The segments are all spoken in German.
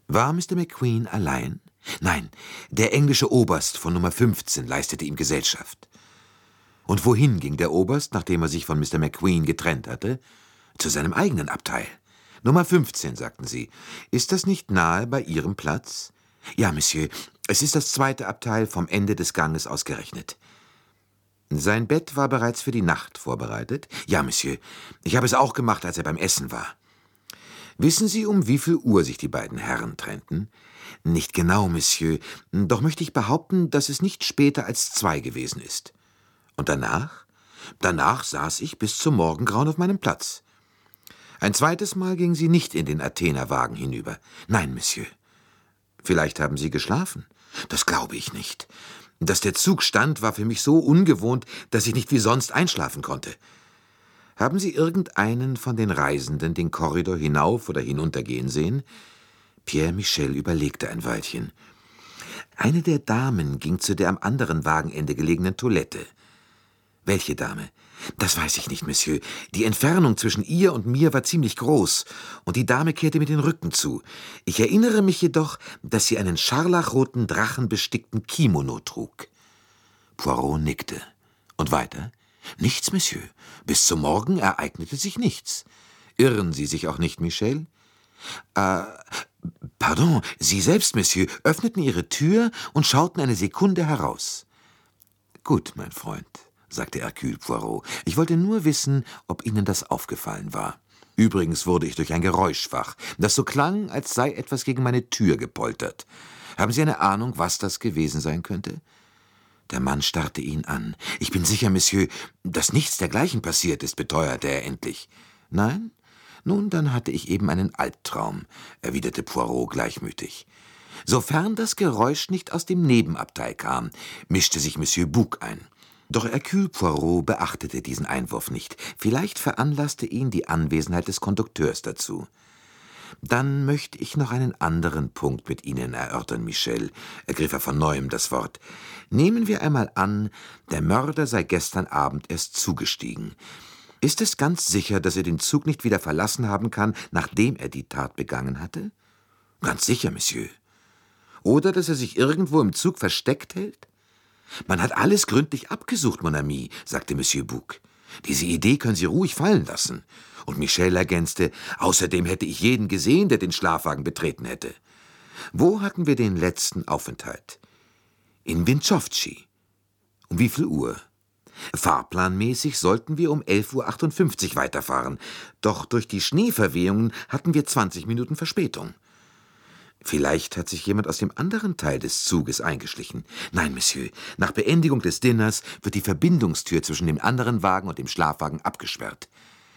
War Mr. McQueen allein? Nein, der englische Oberst von Nummer 15 leistete ihm Gesellschaft. Und wohin ging der Oberst, nachdem er sich von Mr. McQueen getrennt hatte? Zu seinem eigenen Abteil. Nummer 15, sagten Sie. Ist das nicht nahe bei Ihrem Platz? Ja, Monsieur, es ist das zweite Abteil vom Ende des Ganges ausgerechnet. Sein Bett war bereits für die Nacht vorbereitet? Ja, Monsieur, ich habe es auch gemacht, als er beim Essen war. Wissen Sie, um wie viel Uhr sich die beiden Herren trennten? Nicht genau, Monsieur, doch möchte ich behaupten, dass es nicht später als 2 gewesen ist. Und danach? Danach saß ich bis zum Morgengrauen auf meinem Platz. Ein zweites Mal gingen Sie nicht in den Athenerwagen hinüber. Nein, Monsieur. Vielleicht haben Sie geschlafen? Das glaube ich nicht. Dass der Zug stand, war für mich so ungewohnt, dass ich nicht wie sonst einschlafen konnte. Haben Sie irgendeinen von den Reisenden den Korridor hinauf oder hinunter gehen sehen? Pierre Michel überlegte ein Weilchen. Eine der Damen ging zu der am anderen Wagenende gelegenen Toilette. Welche Dame? Das weiß ich nicht, Monsieur. Die Entfernung zwischen ihr und mir war ziemlich groß, und die Dame kehrte mir den Rücken zu. Ich erinnere mich jedoch, dass sie einen scharlachroten, drachenbestickten Kimono trug. Poirot nickte. Und weiter? Nichts, Monsieur. Bis zum Morgen ereignete sich nichts. Irren Sie sich auch nicht, Michel? Pardon, Sie selbst, Monsieur, öffneten Ihre Tür und schauten eine Sekunde heraus. Gut, mein Freund, sagte Hercule Poirot. Ich wollte nur wissen, ob Ihnen das aufgefallen war. Übrigens wurde ich durch ein Geräusch wach, das so klang, als sei etwas gegen meine Tür gepoltert. Haben Sie eine Ahnung, was das gewesen sein könnte? Der Mann starrte ihn an. Ich bin sicher, Monsieur, dass nichts dergleichen passiert ist, beteuerte er endlich. Nein? Nun, dann hatte ich eben einen Albtraum, erwiderte Poirot gleichmütig. Sofern das Geräusch nicht aus dem Nebenabteil kam, mischte sich Monsieur Bouc ein. Doch Hercule Poirot beachtete diesen Einwurf nicht. Vielleicht veranlasste ihn die Anwesenheit des Kondukteurs dazu. »Dann möchte ich noch einen anderen Punkt mit Ihnen erörtern, Michel«, ergriff er von Neuem das Wort. »Nehmen wir einmal an, der Mörder sei gestern Abend erst zugestiegen. Ist es ganz sicher, dass er den Zug nicht wieder verlassen haben kann, nachdem er die Tat begangen hatte?« »Ganz sicher, Monsieur.« »Oder dass er sich irgendwo im Zug versteckt hält?« »Man hat alles gründlich abgesucht, mon ami«, sagte Monsieur Bouc. »Diese Idee können Sie ruhig fallen lassen.« Und Michel ergänzte, außerdem hätte ich jeden gesehen, der den Schlafwagen betreten hätte. Wo hatten wir den letzten Aufenthalt? In Winchowschi. Um wie viel Uhr? Fahrplanmäßig sollten wir um 11:58 Uhr weiterfahren, doch durch die Schneeverwehungen hatten wir 20 Minuten Verspätung. Vielleicht hat sich jemand aus dem anderen Teil des Zuges eingeschlichen. Nein, Monsieur, nach Beendigung des Dinners wird die Verbindungstür zwischen dem anderen Wagen und dem Schlafwagen abgesperrt.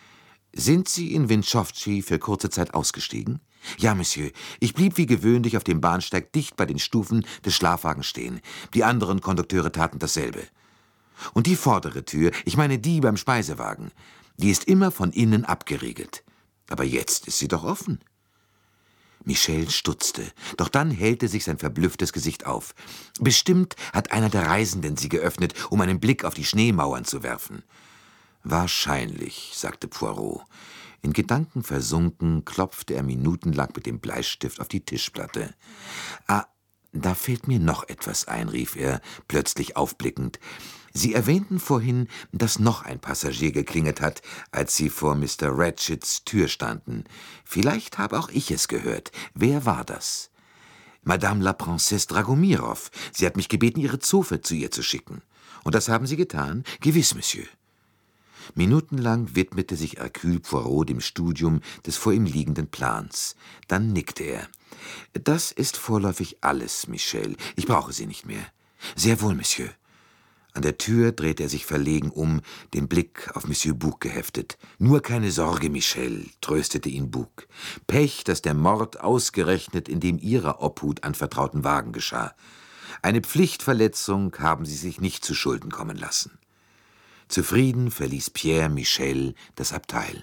Sind Sie in Winchowschi für kurze Zeit ausgestiegen? Ja, Monsieur. Ich blieb wie gewöhnlich auf dem Bahnsteig dicht bei den Stufen des Schlafwagens stehen. Die anderen Kondukteure taten dasselbe. Und die vordere Tür, ich meine die beim Speisewagen, die ist immer von innen abgeriegelt. Aber jetzt ist sie doch offen. Michel stutzte, doch dann hellte sich sein verblüfftes Gesicht auf. Bestimmt hat einer der Reisenden sie geöffnet, um einen Blick auf die Schneemauern zu werfen. »Wahrscheinlich«, sagte Poirot. In Gedanken versunken klopfte er minutenlang mit dem Bleistift auf die Tischplatte. »Ah, da fällt mir noch etwas ein«, rief er, plötzlich aufblickend. »Sie erwähnten vorhin, dass noch ein Passagier geklingelt hat, als Sie vor Mr. Ratchets Tür standen. Vielleicht habe auch ich es gehört. Wer war das?« »Madame la Princesse Dragomirow. Sie hat mich gebeten, ihre Zofe zu ihr zu schicken.« »Und das haben Sie getan?« »Gewiss, Monsieur.« Minutenlang widmete sich Hercule Poirot dem Studium des vor ihm liegenden Plans. Dann nickte er. »Das ist vorläufig alles, Michel. Ich brauche Sie nicht mehr.« »Sehr wohl, Monsieur.« An der Tür drehte er sich verlegen um, den Blick auf Monsieur Bouc geheftet. »Nur keine Sorge, Michel«, tröstete ihn Bouc. »Pech, dass der Mord ausgerechnet in dem Ihrer Obhut anvertrauten Wagen geschah. Eine Pflichtverletzung haben Sie sich nicht zu Schulden kommen lassen.« Zufrieden verließ Pierre Michel das Abteil.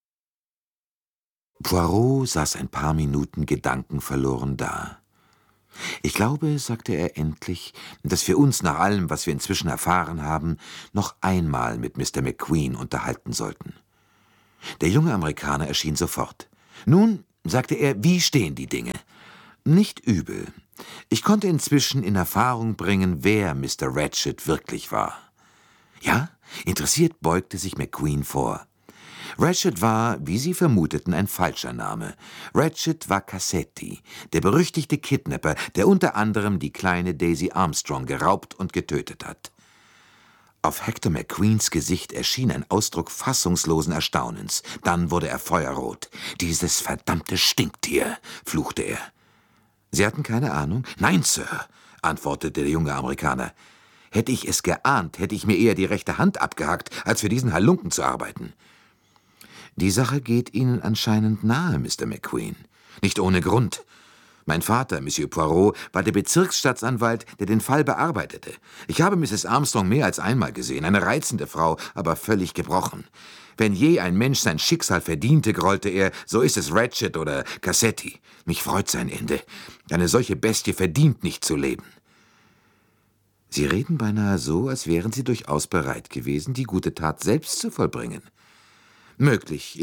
Poirot saß ein paar Minuten gedankenverloren da. »Ich glaube«, sagte er endlich, »dass wir uns nach allem, was wir inzwischen erfahren haben, noch einmal mit Mr. McQueen unterhalten sollten.« Der junge Amerikaner erschien sofort. »Nun«, sagte er, »wie stehen die Dinge?« Nicht übel. Ich konnte inzwischen in Erfahrung bringen, wer Mr. Ratchet wirklich war. Ja? Interessiert beugte sich McQueen vor. Ratchet war, wie Sie vermuteten, ein falscher Name. Ratchet war Cassetti, der berüchtigte Kidnapper, der unter anderem die kleine Daisy Armstrong geraubt und getötet hat. Auf Hector McQueens Gesicht erschien ein Ausdruck fassungslosen Erstaunens. Dann wurde er feuerrot. »Dieses verdammte Stinktier«, fluchte er. »Sie hatten keine Ahnung?« »Nein, Sir«, antwortete der junge Amerikaner. »Hätte ich es geahnt, hätte ich mir eher die rechte Hand abgehackt, als für diesen Halunken zu arbeiten.« »Die Sache geht Ihnen anscheinend nahe, Mr. McQueen. Nicht ohne Grund. Mein Vater, Monsieur Poirot, war der Bezirksstaatsanwalt, der den Fall bearbeitete. Ich habe Mrs. Armstrong mehr als einmal gesehen, eine reizende Frau, aber völlig gebrochen. Wenn je ein Mensch sein Schicksal verdiente, grollte er, so ist es Ratchet oder Cassetti. Mich freut sein Ende. Eine solche Bestie verdient nicht zu leben.« »Sie reden beinahe so, als wären Sie durchaus bereit gewesen, die gute Tat selbst zu vollbringen.« »Möglich,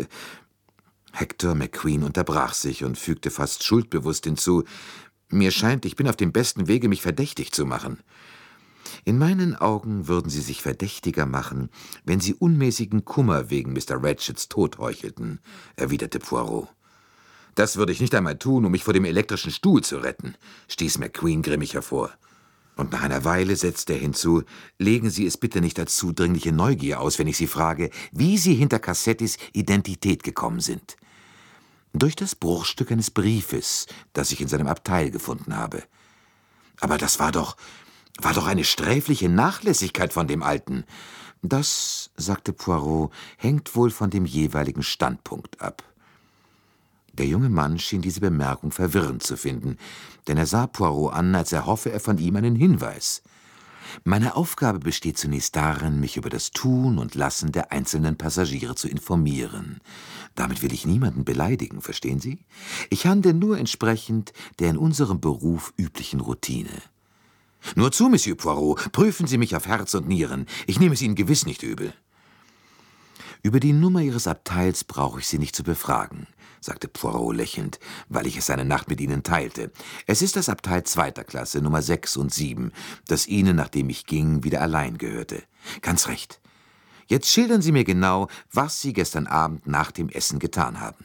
Hector McQueen unterbrach sich und fügte fast schuldbewusst hinzu, »Mir scheint, ich bin auf dem besten Wege, mich verdächtig zu machen.« »In meinen Augen würden Sie sich verdächtiger machen, wenn Sie unmäßigen Kummer wegen Mr. Ratchets Tod heuchelten«, erwiderte Poirot. »Das würde ich nicht einmal tun, um mich vor dem elektrischen Stuhl zu retten«, stieß McQueen grimmig hervor. Und nach einer Weile setzte er hinzu, »Legen Sie es bitte nicht als zudringliche Neugier aus, wenn ich Sie frage, wie Sie hinter Cassettis Identität gekommen sind.« »Durch das Bruchstück eines Briefes, das ich in seinem Abteil gefunden habe.« »Aber das war doch eine sträfliche Nachlässigkeit von dem Alten.« »Das«, sagte Poirot, »hängt wohl von dem jeweiligen Standpunkt ab.« Der junge Mann schien diese Bemerkung verwirrend zu finden, denn er sah Poirot an, als erhoffe er von ihm einen Hinweis. »Meine Aufgabe besteht zunächst darin, mich über das Tun und Lassen der einzelnen Passagiere zu informieren. Damit will ich niemanden beleidigen, verstehen Sie? Ich handle nur entsprechend der in unserem Beruf üblichen Routine.« »Nur zu, Monsieur Poirot, prüfen Sie mich auf Herz und Nieren. Ich nehme es Ihnen gewiss nicht übel.« »Über die Nummer Ihres Abteils brauche ich Sie nicht zu befragen«, sagte Poirot lächelnd, weil ich es eine Nacht mit Ihnen teilte. »Es ist das Abteil 2. Klasse, Nummer 6 und 7, das Ihnen, nachdem ich ging, wieder allein gehörte.« »Ganz recht. Jetzt schildern Sie mir genau, was Sie gestern Abend nach dem Essen getan haben.«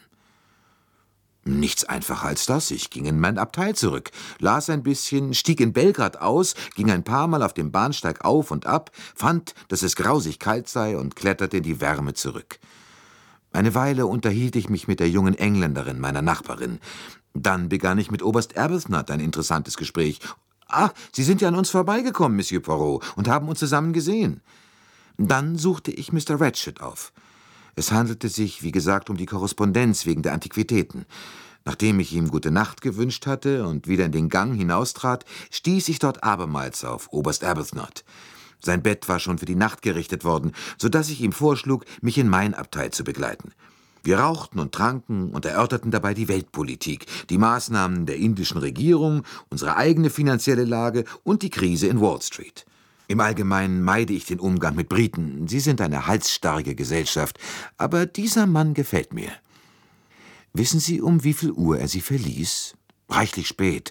»Nichts einfacher als das. Ich ging in mein Abteil zurück, las ein bisschen, stieg in Belgrad aus, ging ein paar Mal auf dem Bahnsteig auf und ab, fand, dass es grausig kalt sei und kletterte in die Wärme zurück. Eine Weile unterhielt ich mich mit der jungen Engländerin, meiner Nachbarin. Dann begann ich mit Oberst Arbuthnot ein interessantes Gespräch. »Ah, Sie sind ja an uns vorbeigekommen, Monsieur Poirot, und haben uns zusammen gesehen.« Dann suchte ich Mr. Ratchet auf. Es handelte sich, wie gesagt, um die Korrespondenz wegen der Antiquitäten. Nachdem ich ihm gute Nacht gewünscht hatte und wieder in den Gang hinaustrat, stieß ich dort abermals auf Oberst Arbuthnot. Sein Bett war schon für die Nacht gerichtet worden, so dass ich ihm vorschlug, mich in mein Abteil zu begleiten. Wir rauchten und tranken und erörterten dabei die Weltpolitik, die Maßnahmen der indischen Regierung, unsere eigene finanzielle Lage und die Krise in Wall Street. Im Allgemeinen meide ich den Umgang mit Briten. Sie sind eine halsstarrige Gesellschaft, aber dieser Mann gefällt mir.« »Wissen Sie, um wie viel Uhr er Sie verließ?« »Reichlich spät.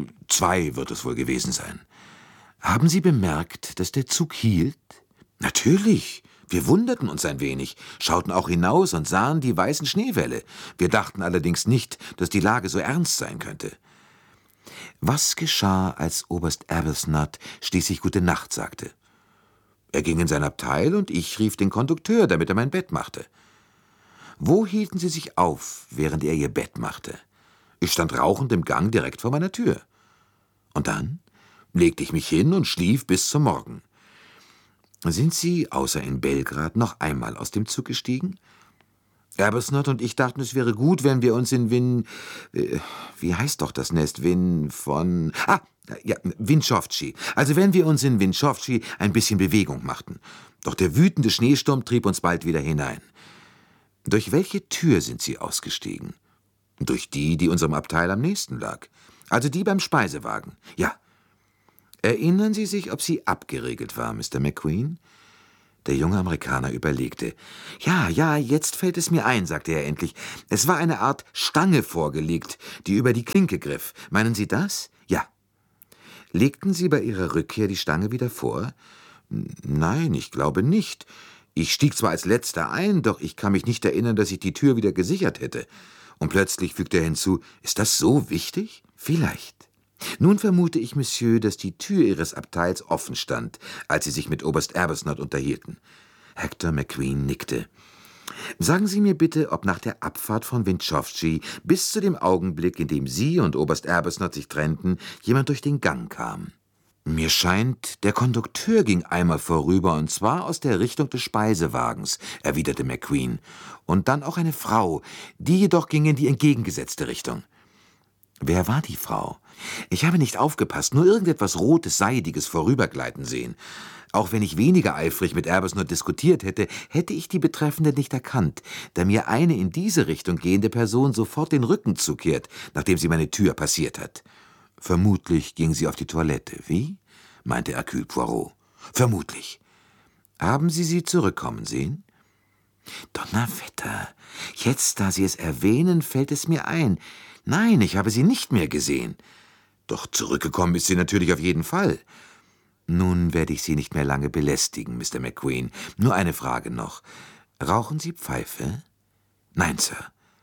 2 wird es wohl gewesen sein.« »Haben Sie bemerkt, dass der Zug hielt?« »Natürlich. Wir wunderten uns ein wenig, schauten auch hinaus und sahen die weißen Schneewälle. Wir dachten allerdings nicht, dass die Lage so ernst sein könnte.« »Was geschah, als Oberst Arbuthnot schließlich Gute Nacht sagte?« »Er ging in sein Abteil und ich rief den Kondukteur, damit er mein Bett machte.« »Wo hielten Sie sich auf, während er Ihr Bett machte?« »Ich stand rauchend im Gang direkt vor meiner Tür.« »Und dann?« »Legte ich mich hin und schlief bis zum Morgen.« »Sind Sie, außer in Belgrad, noch einmal aus dem Zug gestiegen?« »Arbuthnot und ich dachten, es wäre gut, wenn wir uns in wie heißt doch das Nest? Winchowschi. Also wenn wir uns in Winchowschi ein bisschen Bewegung machten. Doch der wütende Schneesturm trieb uns bald wieder hinein.« »Durch welche Tür sind Sie ausgestiegen?« »Durch die, die unserem Abteil am nächsten lag. Also die beim Speisewagen. Ja.« »Erinnern Sie sich, ob sie abgeriegelt war, Mr. McQueen?« Der junge Amerikaner überlegte. Ja, jetzt fällt es mir ein, sagte er endlich. Es war eine Art Stange vorgelegt, die über die Klinke griff. Meinen Sie das? Ja. Legten Sie bei Ihrer Rückkehr die Stange wieder vor? Nein, ich glaube nicht. Ich stieg zwar als Letzter ein, doch ich kann mich nicht erinnern, dass ich die Tür wieder gesichert hätte. Und plötzlich fügte er hinzu, ist das so wichtig? Vielleicht. Nun vermute ich, Monsieur, dass die Tür Ihres Abteils offen stand, als Sie sich mit Oberst Arbuthnot unterhielten. Hector McQueen nickte. Sagen Sie mir bitte, ob nach der Abfahrt von Winchowsky bis zu dem Augenblick, in dem Sie und Oberst Arbuthnot sich trennten, jemand durch den Gang kam. Mir scheint, der Kondukteur ging einmal vorüber, und zwar aus der Richtung des Speisewagens, erwiderte McQueen. Und dann auch eine Frau, die jedoch ging in die entgegengesetzte Richtung. Wer war die Frau? Ich habe nicht aufgepasst, nur irgendetwas Rotes, Seidiges vorübergleiten sehen. Auch wenn ich weniger eifrig mit Arbuthnot diskutiert hätte, hätte ich die Betreffende nicht erkannt, da mir eine in diese Richtung gehende Person sofort den Rücken zukehrt, nachdem sie meine Tür passiert hat. Vermutlich ging sie auf die Toilette. Wie? Meinte Hercule Poirot. Vermutlich. Haben Sie sie zurückkommen sehen? Donnerwetter, jetzt, da Sie es erwähnen, fällt es mir ein. Nein, ich habe sie nicht mehr gesehen. Doch zurückgekommen ist sie natürlich auf jeden Fall. Nun werde ich Sie nicht mehr lange belästigen, Mr. McQueen. Nur eine Frage noch. Rauchen Sie Pfeife? Nein, Sir.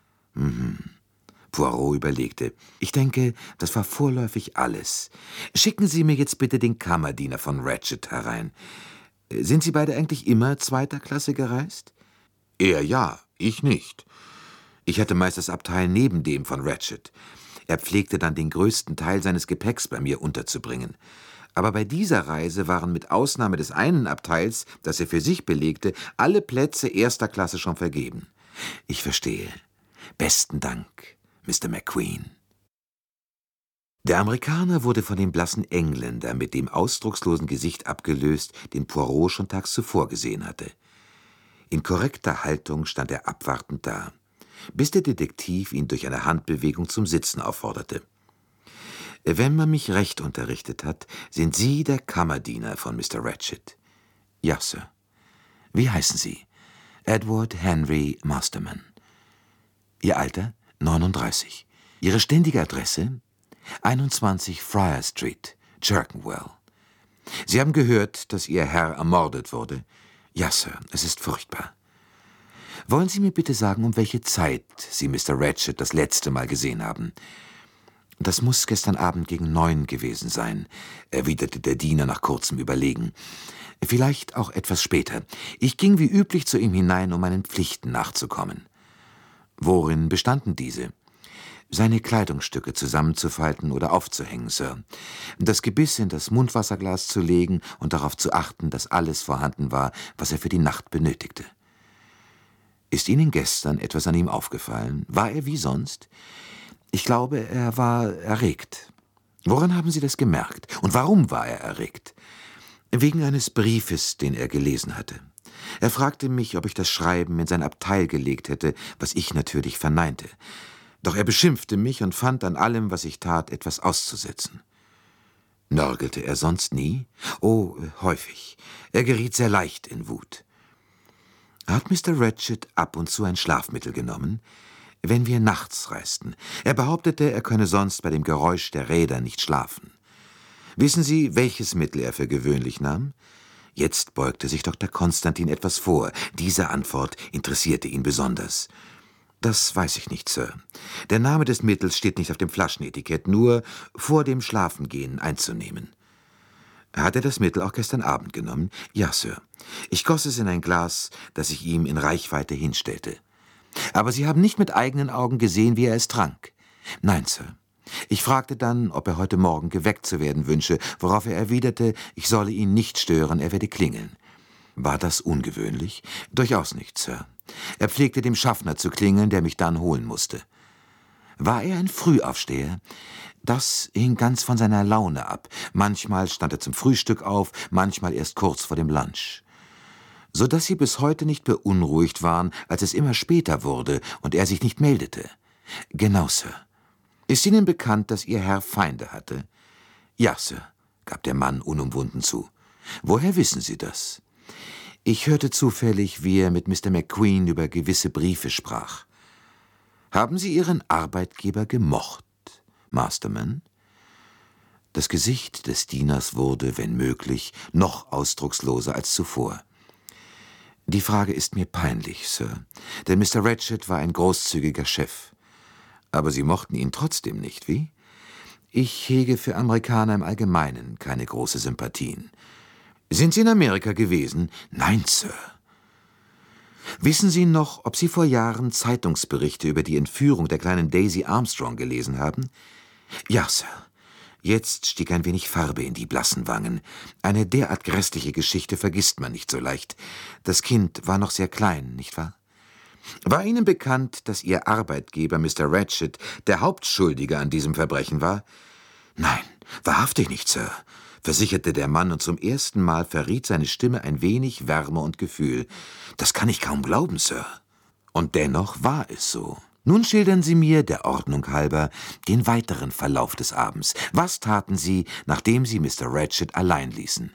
Poirot überlegte. Ich denke, das war vorläufig alles. Schicken Sie mir jetzt bitte den Kammerdiener von Ratchet herein. Sind Sie beide eigentlich immer zweiter Klasse gereist? Er ja, ich nicht. Ich hatte meist das Abteil neben dem von Ratchet. Er pflegte dann den größten Teil seines Gepäcks bei mir unterzubringen. Aber bei dieser Reise waren mit Ausnahme des einen Abteils, das er für sich belegte, alle Plätze erster Klasse schon vergeben. Ich verstehe. Besten Dank, Mr. McQueen. Der Amerikaner wurde von dem blassen Engländer mit dem ausdruckslosen Gesicht abgelöst, den Poirot schon tags zuvor gesehen hatte. In korrekter Haltung stand er abwartend da, bis der Detektiv ihn durch eine Handbewegung zum Sitzen aufforderte. »Wenn man mich recht unterrichtet hat, sind Sie der Kammerdiener von Mr. Ratchet?« »Ja, Sir.« »Wie heißen Sie?« »Edward Henry Masterman.« »Ihr Alter?« »39.« »Ihre ständige Adresse?« »21 Friar Street, Clerkenwell.« »Sie haben gehört, dass Ihr Herr ermordet wurde?« »Ja, Sir, es ist furchtbar.« »Wollen Sie mir bitte sagen, um welche Zeit Sie Mr. Ratchet das letzte Mal gesehen haben?« »Das muss gestern Abend gegen 9 gewesen sein«, erwiderte der Diener nach kurzem Überlegen. »Vielleicht auch etwas später. Ich ging wie üblich zu ihm hinein, um meinen Pflichten nachzukommen.« »Worin bestanden diese?« »Seine Kleidungsstücke zusammenzufalten oder aufzuhängen, Sir. Das Gebiss in das Mundwasserglas zu legen und darauf zu achten, dass alles vorhanden war, was er für die Nacht benötigte.« »Ist Ihnen gestern etwas an ihm aufgefallen? War er wie sonst?« »Ich glaube, er war erregt.« »Woran haben Sie das gemerkt? Und warum war er erregt?« »Wegen eines Briefes, den er gelesen hatte. Er fragte mich, ob ich das Schreiben in sein Abteil gelegt hätte, was ich natürlich verneinte. Doch er beschimpfte mich und fand an allem, was ich tat, etwas auszusetzen.« »Nörgelte er sonst nie?« »Oh, häufig. Er geriet sehr leicht in Wut.« »Hat Mr. Ratchet ab und zu ein Schlafmittel genommen?« »Wenn wir nachts reisten. Er behauptete, er könne sonst bei dem Geräusch der Räder nicht schlafen.« »Wissen Sie, welches Mittel er für gewöhnlich nahm?« Jetzt beugte sich Dr. Konstantin etwas vor. Diese Antwort interessierte ihn besonders. »Das weiß ich nicht, Sir. Der Name des Mittels steht nicht auf dem Flaschenetikett, nur vor dem Schlafengehen einzunehmen.« »Hat er das Mittel auch gestern Abend genommen?« »Ja, Sir. Ich goss es in ein Glas, das ich ihm in Reichweite hinstellte.« »Aber Sie haben nicht mit eigenen Augen gesehen, wie er es trank?« »Nein, Sir. Ich fragte dann, ob er heute Morgen geweckt zu werden wünsche, worauf er erwiderte, ich solle ihn nicht stören, er werde klingeln.« »War das ungewöhnlich?« »Durchaus nicht, Sir. Er pflegte dem Schaffner zu klingeln, der mich dann holen musste.« »War er ein Frühaufsteher?« »Das hing ganz von seiner Laune ab. Manchmal stand er zum Frühstück auf, manchmal erst kurz vor dem Lunch.« »So dass Sie bis heute nicht beunruhigt waren, als es immer später wurde und er sich nicht meldete?« »Genau, Sir.« »Ist Ihnen bekannt, dass Ihr Herr Feinde hatte?« »Ja, Sir«, gab der Mann unumwunden zu. »Woher wissen Sie das?« Ich hörte zufällig, wie er mit Mr. McQueen über gewisse Briefe sprach. Haben Sie Ihren Arbeitgeber gemocht, Masterman?« Das Gesicht des Dieners wurde, wenn möglich, noch ausdrucksloser als zuvor. »Die Frage ist mir peinlich, Sir, denn Mr. Ratchet war ein großzügiger Chef. Aber Sie mochten ihn trotzdem nicht, wie? Ich hege für Amerikaner im Allgemeinen keine große Sympathien. Sind Sie in Amerika gewesen?« »Nein, Sir.« »Wissen Sie noch, ob Sie vor Jahren Zeitungsberichte über die Entführung der kleinen Daisy Armstrong gelesen haben?« »Ja, Sir.« Jetzt stieg ein wenig Farbe in die blassen Wangen. Eine derart grässliche Geschichte vergisst man nicht so leicht. Das Kind war noch sehr klein, nicht wahr? War Ihnen bekannt, dass Ihr Arbeitgeber, Mr. Ratchet, der Hauptschuldige an diesem Verbrechen war? »Nein, wahrhaftig nicht, Sir«, versicherte der Mann, und zum ersten Mal verriet seine Stimme ein wenig Wärme und Gefühl. »Das kann ich kaum glauben, Sir.« Und dennoch war es so. Nun schildern Sie mir, der Ordnung halber, den weiteren Verlauf des Abends. Was taten Sie, nachdem Sie Mr. Ratchet allein ließen?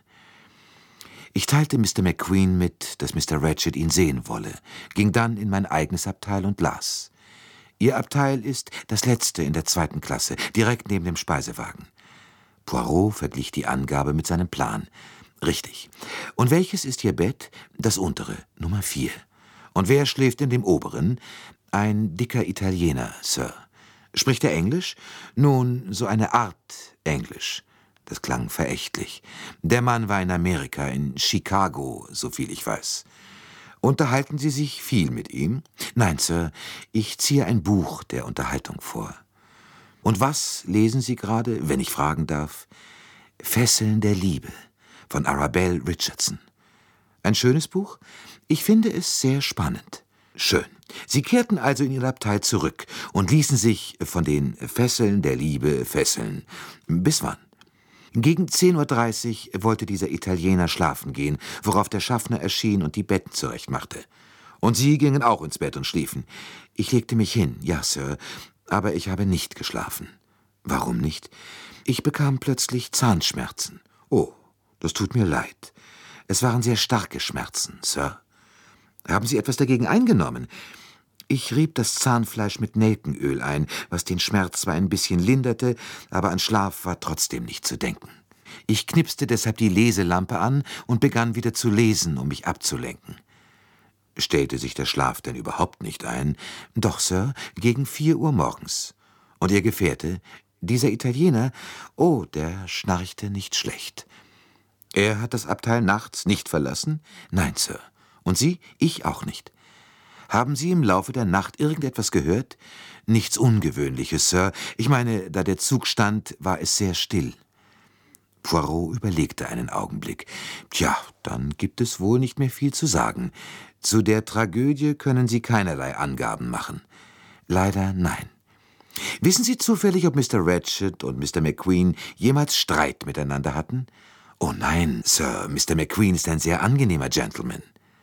Ich teilte Mr. McQueen mit, dass Mr. Ratchet ihn sehen wolle, ging dann in mein eigenes Abteil und las. Ihr Abteil ist das letzte in der 2. Klasse, direkt neben dem Speisewagen. Poirot verglich die Angabe mit seinem Plan. Richtig. Und welches ist Ihr Bett? Das untere, Nummer 4. Und wer schläft in dem oberen? Ein dicker Italiener, Sir. Spricht er Englisch? Nun, so eine Art Englisch. Das klang verächtlich. Der Mann war in Amerika, in Chicago, soviel ich weiß. Unterhalten Sie sich viel mit ihm? Nein, Sir, ich ziehe ein Buch der Unterhaltung vor. Und was lesen Sie gerade, wenn ich fragen darf? Fesseln der Liebe von Arabelle Richardson. Ein schönes Buch? Ich finde es sehr spannend. Schön. Sie kehrten also in Ihr Abteil zurück und ließen sich von den Fesseln der Liebe fesseln. Bis wann? Gegen 10:30 Uhr wollte dieser Italiener schlafen gehen, worauf der Schaffner erschien und die Betten zurechtmachte. Und Sie gingen auch ins Bett und schliefen. Ich legte mich hin, ja, Sir, aber ich habe nicht geschlafen. Warum nicht? Ich bekam plötzlich Zahnschmerzen. Oh, das tut mir leid. Es waren sehr starke Schmerzen, Sir. Haben Sie etwas dagegen eingenommen? Ich rieb das Zahnfleisch mit Nelkenöl ein, was den Schmerz zwar ein bisschen linderte, aber an Schlaf war trotzdem nicht zu denken. Ich knipste deshalb die Leselampe an und begann wieder zu lesen, um mich abzulenken. Stellte sich der Schlaf denn überhaupt nicht ein? Doch, Sir, gegen 4 Uhr morgens. Und Ihr Gefährte, dieser Italiener, oh, der schnarchte nicht schlecht. Er hat das Abteil nachts nicht verlassen? Nein, Sir. Und Sie? Ich auch nicht. Haben Sie im Laufe der Nacht irgendetwas gehört? Nichts Ungewöhnliches, Sir. Ich meine, da der Zug stand, war es sehr still. Poirot überlegte einen Augenblick. Tja, dann gibt es wohl nicht mehr viel zu sagen. Zu der Tragödie können Sie keinerlei Angaben machen. Leider nein. Wissen Sie zufällig, ob Mr. Ratchet und Mr. McQueen jemals Streit miteinander hatten? Oh nein, Sir, Mr. McQueen ist ein sehr angenehmer Gentleman.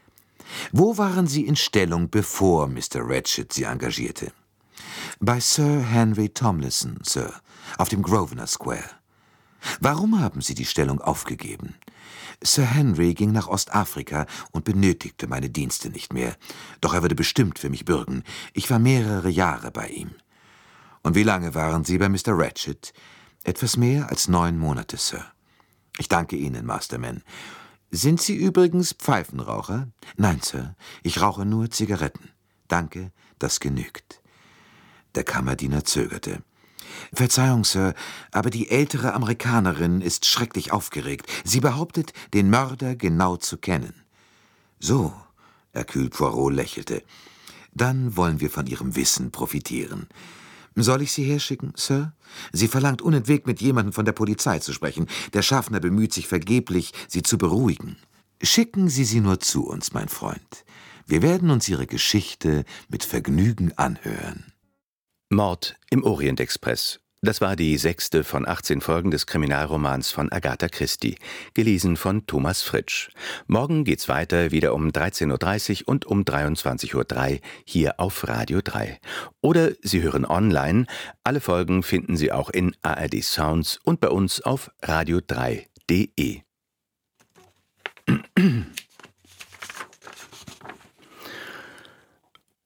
Wo waren Sie in Stellung, bevor Mr. Ratchet Sie engagierte? Bei Sir Henry Tomlinson, Sir, auf dem Grosvenor Square. Warum haben Sie die Stellung aufgegeben? Sir Henry ging nach Ostafrika und benötigte meine Dienste nicht mehr. Doch er würde bestimmt für mich bürgen. Ich war mehrere Jahre bei ihm. Und wie lange waren Sie bei Mr. Ratchet? Etwas mehr als 9 Monate, Sir. Ich danke Ihnen, Masterman. Sind Sie übrigens Pfeifenraucher? Nein, Sir, ich rauche nur Zigaretten. Danke, das genügt. Der Kammerdiener zögerte. Verzeihung, Sir, aber die ältere Amerikanerin ist schrecklich aufgeregt. Sie behauptet, den Mörder genau zu kennen. So, Hercule Poirot lächelte. Dann wollen wir von Ihrem Wissen profitieren. Soll ich Sie herschicken, Sir? Sie verlangt unentwegt, mit jemandem von der Polizei zu sprechen. Der Schaffner bemüht sich vergeblich, Sie zu beruhigen. Schicken Sie sie nur zu uns, mein Freund. Wir werden uns Ihre Geschichte mit Vergnügen anhören. Mord im Orient-Express. Das war die 6. von 18 Folgen des Kriminalromans von Agatha Christie, gelesen von Thomas Fritsch. Morgen geht's weiter, wieder um 13:30 Uhr und um 23:03 Uhr hier auf Radio 3. Oder Sie hören online. Alle Folgen finden Sie auch in ARD Sounds und bei uns auf radio3.de.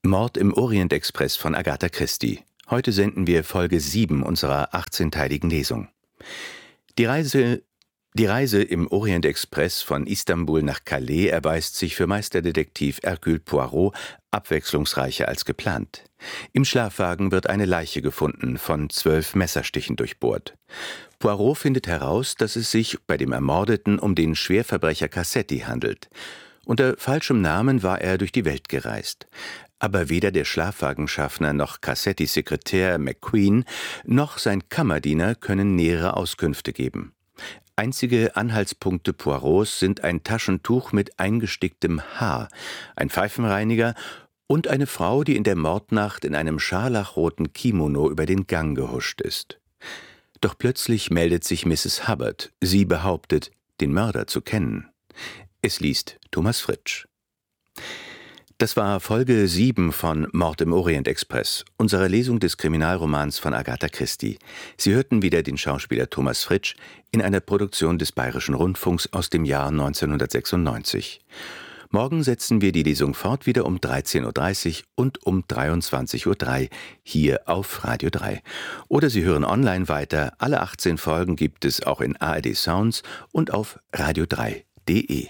Mord im Orient-Express von Agatha Christie. Heute senden wir Folge 7 unserer 18-teiligen Lesung. Die Reise im Orient-Express von Istanbul nach Calais erweist sich für Meisterdetektiv Hercule Poirot abwechslungsreicher als geplant. Im Schlafwagen wird eine Leiche gefunden, von 12 Messerstichen durchbohrt. Poirot findet heraus, dass es sich bei dem Ermordeten um den Schwerverbrecher Cassetti handelt. Unter falschem Namen war er durch die Welt gereist. Aber weder der Schlafwagenschaffner noch Cassettis Sekretär McQueen noch sein Kammerdiener können nähere Auskünfte geben. Einzige Anhaltspunkte Poirots sind ein Taschentuch mit eingesticktem Haar, ein Pfeifenreiniger und eine Frau, die in der Mordnacht in einem scharlachroten Kimono über den Gang gehuscht ist. Doch plötzlich meldet sich Mrs. Hubbard. Sie behauptet, den Mörder zu kennen. Es liest Thomas Fritsch. Das war Folge 7 von Mord im Orient-Express, unserer Lesung des Kriminalromans von Agatha Christie. Sie hörten wieder den Schauspieler Thomas Fritsch in einer Produktion des Bayerischen Rundfunks aus dem Jahr 1996. Morgen setzen wir die Lesung fort, wieder um 13.30 Uhr und um 23.03 Uhr hier auf Radio 3. Oder Sie hören online weiter. Alle 18 Folgen gibt es auch in ARD Sounds und auf radio3.de.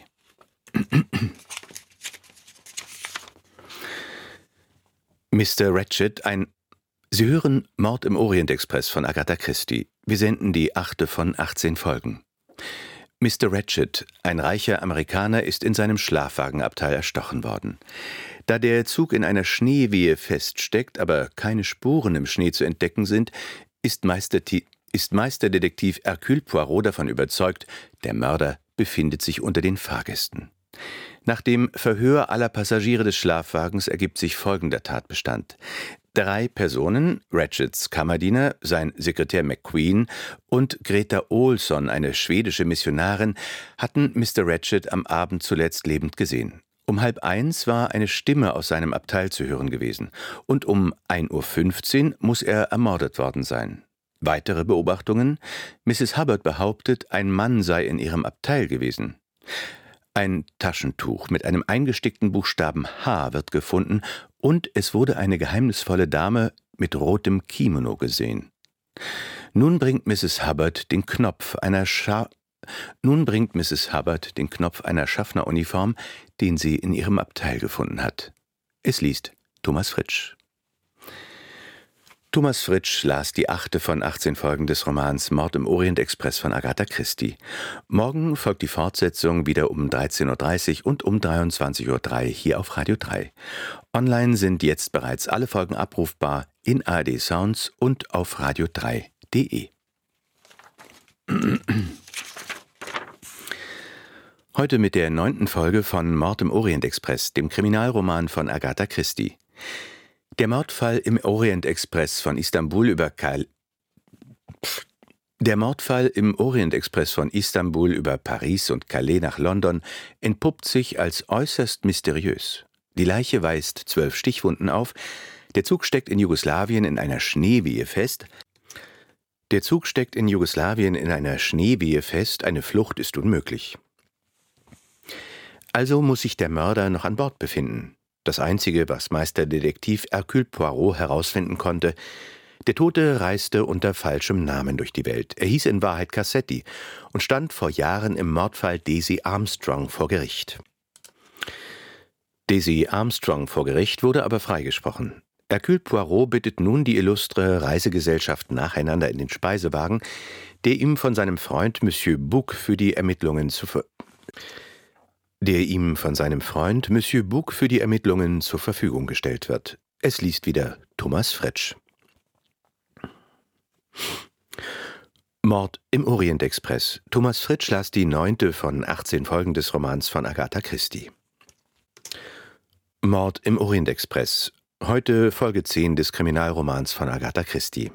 Mr. Ratchet, Sie hören Mord im Orient-Express von Agatha Christie. Wir senden die 8. von 18 Folgen. Mr. Ratchet, ein reicher Amerikaner, ist in seinem Schlafwagenabteil erstochen worden. Da der Zug in einer Schneewehe feststeckt, aber keine Spuren im Schnee zu entdecken sind, ist Meisterdetektiv Hercule Poirot davon überzeugt, der Mörder befindet sich unter den Fahrgästen. Nach dem Verhör aller Passagiere des Schlafwagens ergibt sich folgender Tatbestand. 3 Personen, Ratchets Kammerdiener, sein Sekretär McQueen und Greta Olsson, eine schwedische Missionarin, hatten Mr. Ratchet am Abend zuletzt lebend gesehen. Um 12:30 war eine Stimme aus seinem Abteil zu hören gewesen und um 1:15 Uhr muss er ermordet worden sein. Weitere Beobachtungen: Mrs. Hubbard behauptet, ein Mann sei in ihrem Abteil gewesen. Ein Taschentuch mit einem eingestickten Buchstaben H wird gefunden und es wurde eine geheimnisvolle Dame mit rotem Kimono gesehen. Nun bringt Mrs. Hubbard den Knopf einer Schaffneruniform, den sie in ihrem Abteil gefunden hat. Es liest Thomas Fritsch. Thomas Fritsch las die 8. von 18 Folgen des Romans Mord im Orient-Express von Agatha Christie. Morgen folgt die Fortsetzung wieder um 13.30 Uhr und um 23.03 Uhr hier auf Radio 3. Online sind jetzt bereits alle Folgen abrufbar in ARD Sounds und auf radio3.de. Heute mit der 9. Folge von Mord im Orient-Express, dem Kriminalroman von Agatha Christie. Der Mordfall im Orient-Express von Istanbul über Paris und Calais nach London entpuppt sich als äußerst mysteriös. Die Leiche weist 12 Stichwunden auf. Der Zug steckt in Jugoslawien in einer Schneewehe fest. Eine Flucht ist unmöglich. Also muss sich der Mörder noch an Bord befinden. Das Einzige, was Meisterdetektiv Hercule Poirot herausfinden konnte: Der Tote reiste unter falschem Namen durch die Welt. Er hieß in Wahrheit Cassetti und stand vor Jahren im Mordfall Daisy Armstrong vor Gericht. Daisy Armstrong vor Gericht wurde aber freigesprochen. Hercule Poirot bittet nun die illustre Reisegesellschaft nacheinander in den Speisewagen, der ihm von seinem Freund Monsieur Bouc für die Ermittlungen zur Verfügung gestellt wird. Es liest wieder Thomas Fritsch. Mord im Orient-Express. Thomas Fritsch las die 9. von 18 Folgen des Romans von Agatha Christie. Mord im Orient-Express. Heute Folge 10 des Kriminalromans von Agatha Christie.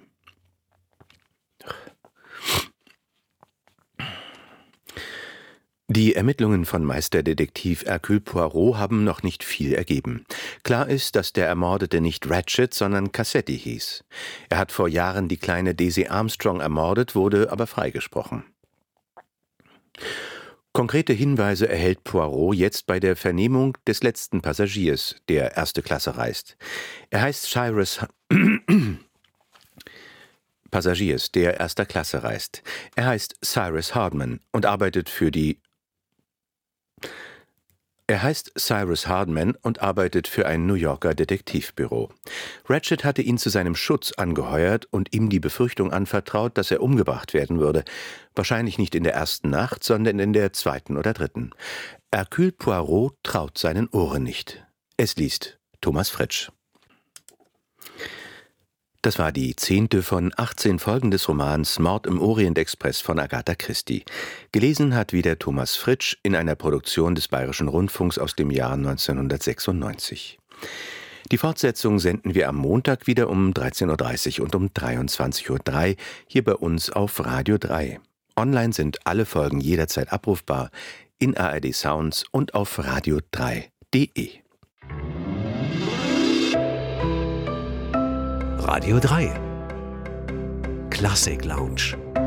Die Ermittlungen von Meisterdetektiv Hercule Poirot haben noch nicht viel ergeben. Klar ist, dass der Ermordete nicht Ratchet, sondern Cassetti hieß. Er hat vor Jahren die kleine Daisy Armstrong ermordet, wurde aber freigesprochen. Konkrete Hinweise erhält Poirot jetzt bei der Vernehmung des letzten Passagiers, der erste Klasse reist. Er heißt Passagiers, der erster Klasse reist. Er heißt Cyrus Hardman und arbeitet für ein New Yorker Detektivbüro. Ratchet hatte ihn zu seinem Schutz angeheuert und ihm die Befürchtung anvertraut, dass er umgebracht werden würde. Wahrscheinlich nicht in der ersten Nacht, sondern in der zweiten oder dritten. Hercule Poirot traut seinen Ohren nicht. Es liest Thomas Fritsch. Das war die 10. von 18 Folgen des Romans Mord im Orient-Express von Agatha Christie. Gelesen hat wieder Thomas Fritsch in einer Produktion des Bayerischen Rundfunks aus dem Jahr 1996. Die Fortsetzung senden wir am Montag wieder um 13.30 Uhr und um 23.03 Uhr hier bei uns auf Radio 3. Online sind alle Folgen jederzeit abrufbar in ARD Sounds und auf radio3.de. Radio 3 Klassik Lounge.